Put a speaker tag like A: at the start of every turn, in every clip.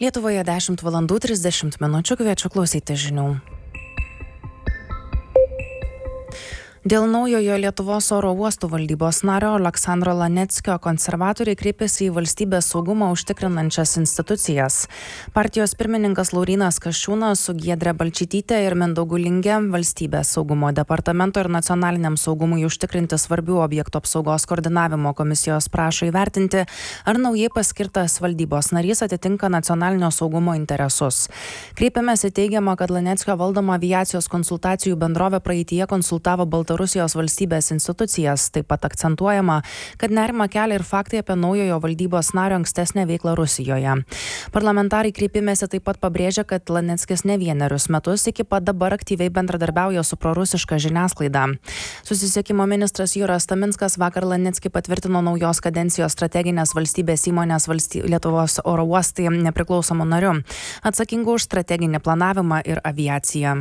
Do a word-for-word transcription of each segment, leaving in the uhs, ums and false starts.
A: Lietuvoje dešimt valandų trisdešimt minučių, kviečiu klausyti žinių. Dėl naujojo Lietuvos oro uostų valdybos nario Aleksandro Laneckio konservatoriai kreipėsi į valstybės saugumą užtikrinančias institucijas. Partijos pirmininkas Laurynas Kasčiūnas su Giedre Balčytyte ir Mindaugu Linge valstybės saugumo departamento ir nacionaliniam saugumui užtikrinti svarbių objektų apsaugos koordinavimo komisijos prašo įvertinti, ar naujai paskirtas valdybos narys atitinka nacionalinio saugumo interesus. Kreipiamės į teigiamą, kad Laneckio valdoma aviacijos konsultacijų bendrovė praeityje konsultavo Baltarusijos Rusijos valstybės institucijas. Taip pat akcentuojama, kad nerimą kelia ir faktai apie naujojo valdybos nario ankstesnę veiklą Rusijoje. Parlamentarai kreipimėsi taip pat pabrėžia, kad Laneckis ne vienerius metus iki pat dabar aktyviai bendradarbiauja su prorusiška žiniasklaida. Susisiekimo ministras Juras Taminskas vakar Laneckį patvirtino naujos kadencijos strateginės valstybės įmonės valsty... Lietuvos oro uostai nepriklausomų nariu, atsakingu už strateginį planavimą ir aviaciją.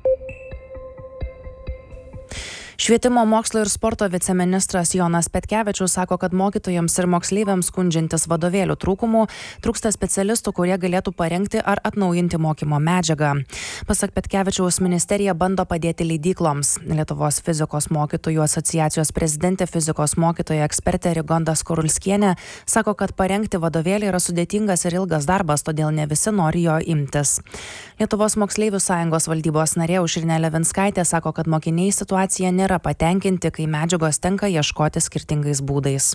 A: Švietimo, mokslo ir sporto viceministras Jonas Petkevičius sako, kad mokytojams ir moksleiviams skundžiantis vadovėlių trūkumų trūksta specialistų, kurie galėtų parengti ar atnaujinti mokymo medžiagą. Pasak Petkevičiaus, ministerija bando padėti leidykloms. Lietuvos fizikos mokytojų asociacijos prezidentė fizikos mokytoja ekspertė Rigonda Skorulskienė sako, kad parengti vadovėlį yra sudėtingas ir ilgas darbas, todėl ne visi nori jo imtis. Lietuvos moksleivių sąjungos valdybos narė Aušrinė Levinskaitė sako, kad mokiniai situacija nėra patenkinti, kai medžiagos tenka ieškoti skirtingais būdais.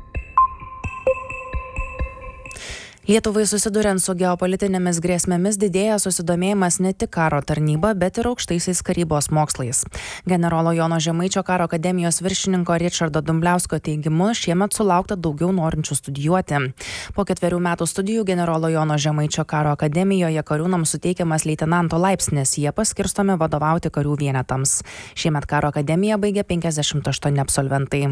A: Lietuvai susiduriant su geopolitinėmis grėsmėmis didėja susidomėjimas ne tik karo tarnyba, bet ir aukštaisiais karybos mokslais. Generolo Jono Žemaičio karo akademijos viršininko Ričardo Dumbliausko teigimu, šiemet sulaukta daugiau norinčių studijuoti. Po ketverių metų studijų generolo Jono Žemaičio karo akademijoje kariūnams suteikiamas leitenanto laipsnis, jie paskirstomi vadovauti karių vienetams. Šiemet karo akademiją baigė penkiasdešimt aštuoni absolventai.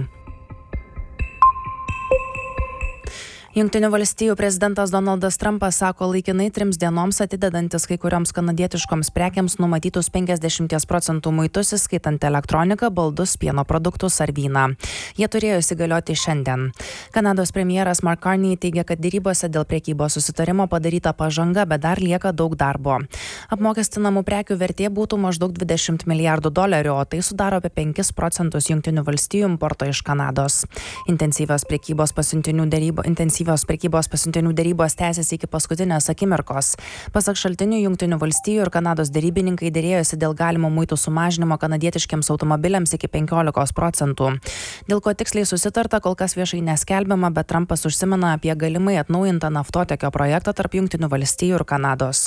A: Jungtinių valstijų prezidentas Donaldas Trumpas sako laikinai trims dienoms atidedantis kai kurioms kanadietiškoms prekiams numatytus penkiasdešimt procentų muitus, įskaitant elektroniką, baldus, pieno produktus ar vyną. Jie turėjo įsigalioti šiandien. Kanados premjeras Mark Carney teigia, kad dėrybose dėl prekybos susitarimo padaryta pažanga, bet dar lieka daug darbo. Apmokestinamų prekių vertė būtų maždaug dvidešimt milijardų dolerių, o tai sudaro apie penkis procentus Jungtinių valstijų importo iš Kanados. Intensyvios prekybos pasiuntinių dėrybo, intensyvios Intensyvios prekybos pasiuntinių dėrybos tęsiasi iki paskutinės akimirkos. Pasak šaltinių, Jungtinių valstijų ir Kanados dėrybininkai dėrėjosi dėl galimo muitų sumažinimo kanadietiškiams automobiliams iki penkiolikos procentų. Dėl ko tiksliai susitarta, kol kas viešai neskelbiama, bet Trumpas užsimena apie galimai atnaujintą naftotiekio projektą tarp Jungtinių valstijų ir Kanados.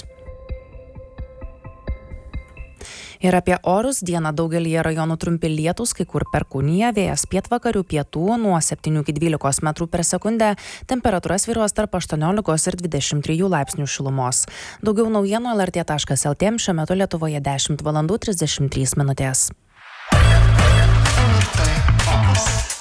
A: Ir apie orus. Dieną daugelyje rajonų trumpi lietūs, kai kur perkūnija, vėjas pietvakarių pietų nuo septynių iki dvylikos metrų per sekundę, temperatūra svyruos tarp aštuoniolikos ir dvidešimt trijų laipsnių šilumos. Daugiau naujienų el er tė taškas el tė, šiuo metu Lietuvoje dešimt valandų trisdešimt trys minutės.